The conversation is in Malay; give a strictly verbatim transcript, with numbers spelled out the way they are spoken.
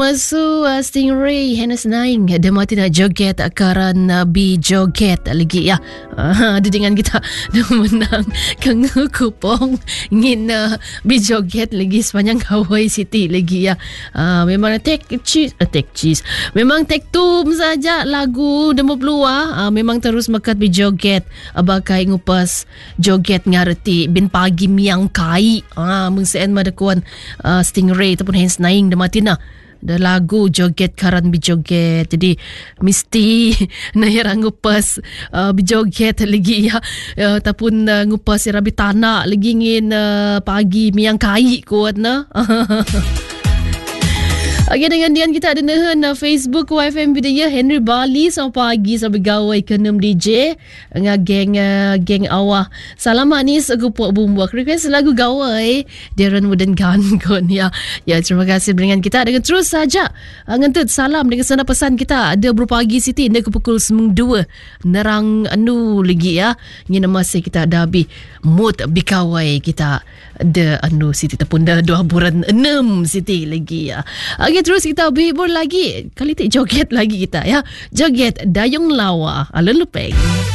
Masu uh, Stingray Hennes Naing dia mati nak joget akaran uh, bi joget lagi ya. Uh, ada dengan kita dia menang kang kupong ngin uh, bi joget lagi sepanjang Hawaii City lagi ya. Uh, memang take cheese, uh, take cheese. Memang take tum saja lagu demo pelua. Uh, memang terus mekat bi joget abakai ngupas joget ngarti bin pagi miang kai. Ah uh, mengsen madakuan uh, Stingray ataupun Hennes Naing dia mati na. Ada lagu joget karan bijoget. Jadi mesti nayar ngupas uh, bijoget lagi ya. Uh, ataupun uh, ngupas rabi tanah lagi ngin uh, pagi miang kai kuat na. Okey, dengan dian kita ada nahan uh, Facebook Y F M Bidaya Henry Bali selamat pagi sampai gawai ke enam D J dengan geng uh, geng awah. Selamat ni segupuk bumbuak request lagu gawai Darren Wooden Gun kon ya. Ya, terima kasih dengan kita dengan terus saja uh, ngentut salam dengan sana pesan kita ada berpagi Siti anda ke pukul sembilan dua nerang anu lagi ya. Ngina masih kita ada habis mood bikawai kita ada anu Siti tepun dah dua bulan enam Siti lagi ya. Okey, terus kita berhibur lagi. Kali tak joget lagi kita ya. Joget Dayung Lawa. Alun Lupeng.